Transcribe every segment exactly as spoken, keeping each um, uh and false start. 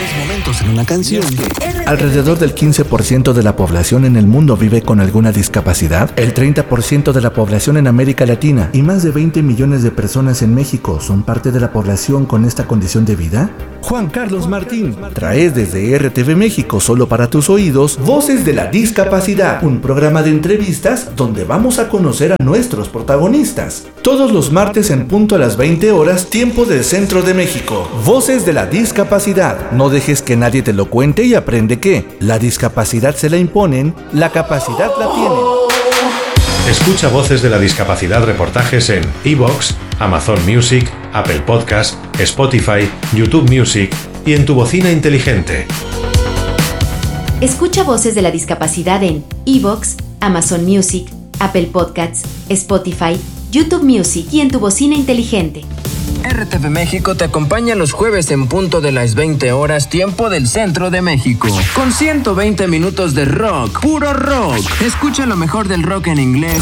momentos en una canción. Alrededor del quince por ciento de la población en el mundo vive con alguna discapacidad. El treinta por ciento de la población en América Latina y más de veinte millones de personas en México son parte de la población con esta condición de vida. Juan Carlos Martín trae desde R T V México, solo para tus oídos, Voces de la Discapacidad, un programa de entrevistas donde vamos a conocer a nuestros protagonistas. Todos los martes en punto a las veinte horas, tiempo del Centro de México. Voces de la Discapacidad. No dejes que nadie te lo cuente y aprende que la discapacidad se la imponen, la capacidad la tienen. Escucha Voces de la Discapacidad reportajes en iVoox, Amazon Music, Apple Podcast, Spotify, YouTube Music y en tu bocina inteligente. Escucha Voces de la Discapacidad en iVoox, Amazon Music, Apple Podcasts, Spotify, YouTube Music y en tu bocina inteligente. R T V México te acompaña los jueves en punto de las veinte horas, tiempo del Centro de México, con ciento veinte minutos de rock, puro rock. Escucha lo mejor del rock en inglés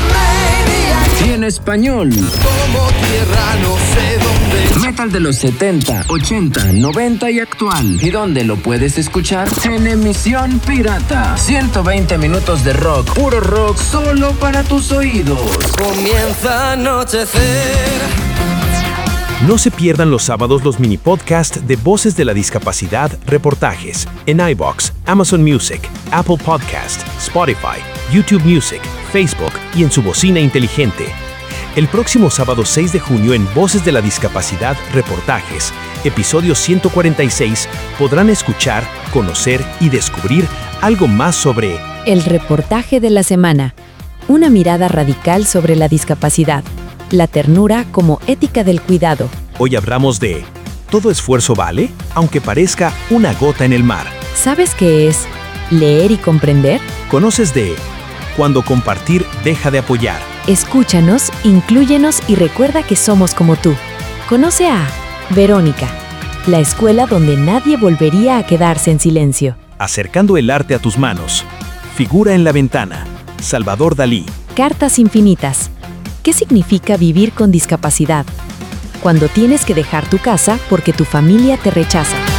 y en español. Como tierra no sé dónde. Metal de los setenta, ochenta, noventa y actual. ¿Y dónde lo puedes escuchar? En emisión pirata. ciento veinte minutos de rock, puro rock, solo para tus oídos. Comienza a anochecer. No se pierdan los sábados los mini podcasts de Voces de la Discapacidad reportajes en iVoox, Amazon Music, Apple Podcast, Spotify, YouTube Music, Facebook y en su bocina inteligente. El próximo sábado seis de junio en Voces de la Discapacidad reportajes, episodio ciento cuarenta y seis, podrán escuchar, conocer y descubrir algo más sobre el reportaje de la semana. Una mirada radical sobre la discapacidad. La ternura como ética del cuidado. Hoy hablamos de ¿todo esfuerzo vale? Aunque parezca una gota en el mar. ¿Sabes qué es leer y comprender? ¿Conoces de cuando compartir deja de apoyar? Escúchanos, inclúyenos y recuerda que somos como tú. Conoce a Verónica, la escuela donde nadie volvería a quedarse en silencio. Acercando el arte a tus manos. Figura en la ventana. Salvador Dalí. Cartas infinitas. ¿Qué significa vivir con discapacidad? Cuando tienes que dejar tu casa porque tu familia te rechaza.